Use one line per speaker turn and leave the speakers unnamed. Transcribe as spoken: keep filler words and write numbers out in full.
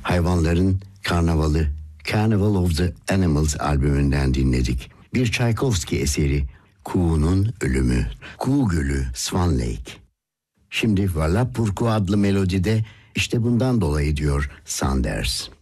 Hayvanların Karnavalı, Carnival of the Animals albümünden dinledik. Bir Tchaikovsky eseri, Kuğu'nun Ölümü, Kuğu Gölü, Swan Lake. Şimdi Voilà Pourquoi adlı melodide işte bundan dolayı diyor Sanders.